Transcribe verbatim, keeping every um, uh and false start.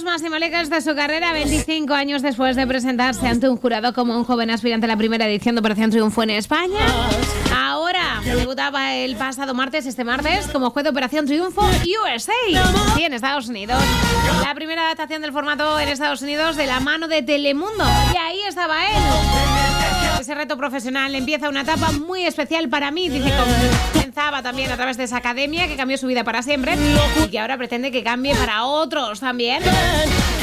máximos logros de su carrera, veinticinco años después de presentarse ante un jurado como un joven aspirante a la primera edición de Operación Triunfo en España. Ahora debutaba el pasado martes, este martes, como juez de Operación Triunfo U S A, sí, en Estados Unidos. La primera adaptación del formato en Estados Unidos de la mano de Telemundo. Y ahí estaba él. Ese reto profesional empieza una etapa muy especial para mí. Dice que comenzaba también a través de esa academia que cambió su vida para siempre y que ahora pretende que cambie para otros también.